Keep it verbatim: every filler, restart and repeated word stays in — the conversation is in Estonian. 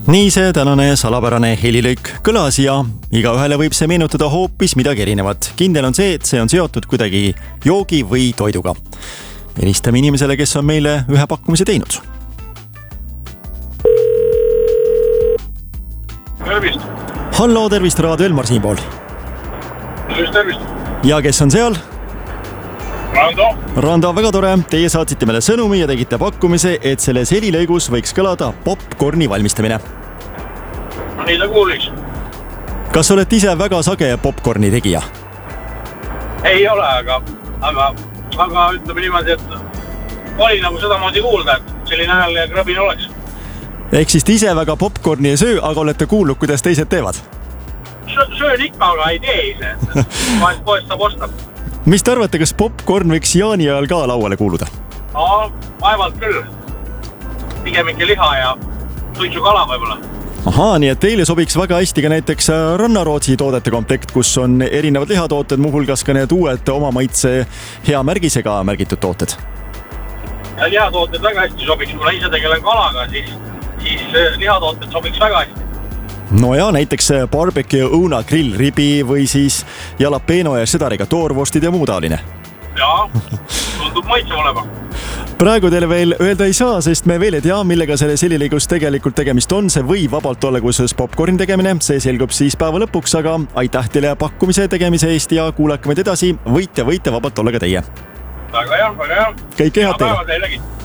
nii see tänane salapärane helilõik kõlas ja igaühele võib see meenutada hoopis midagi erinevat. Kindel on see, et see on seotud kuidagi joogi või toiduga. Helistame inimesele, kes on meile ühe pakkumise teinud. Tervist! Hallo, tervist, Raadio Elmar siinpool. Tervist, tervist! Ja kes on seal? Rando! Rando, väga tore. Teie saatsite meile sõnumi ja tegite pakkumise, et selles helilõigus võiks kõlada popcorni valmistamine. No nii ta kuuliks. Kas olete ise väga sage popcorni tegija? Ei ole, aga, aga, aga ütleme niimoodi, et oli nagu sedamoodi kuulda, et selline hääl ja krabin oleks. Ehk siis ise väga popcorni ei söö, aga olete kuulnud, kuidas teised teevad? Söön ikka, aga ei tee ise. Vahest poest saab osta. Mis te arvate, kas popcorn võiks jaani ajal ka lauale kuuluda? No, vaevalt küll. Pigem ikka liha ja suitsu kala võibolla. Ahaa, nii et teile sobiks väga hästi ka näiteks Rannarootsi toodete komplekt, kus on erinevad lihatooted, muuhulgas ka need uued oma maitse hea märgisega märgitud tooted. Ja lihatooted väga hästi sobiks, kui ma ise tegelen kalaga, siis, siis lihatooted sobiks väga hästi. No ja näiteks barbecue õuna grillribi või siis jalapeno ja sedariga toorvostid ja muu taoline. Jaa, tundub maitsev olema. Praegu teile veel öelda ei saa, sest me veel ei tea, millega selles helilõigus tegelikult tegemist on. See võib vabalt olla kus popcorn tegemine, see selgub siis päeva lõpuks, aga aitäh teile pakkumise tegemise eest ja kuulake meid edasi. Võite, võite vabalt olla ka teie. Väga hea, väga hea. Kõike head teile. Päeva teilegi.